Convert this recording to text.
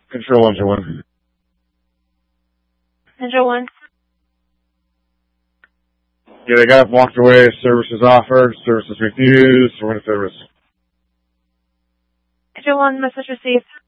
Control Engine 1. Engine 1. Yeah, they got up, walked away, services offered, services refused, for service. Engine 1, message received.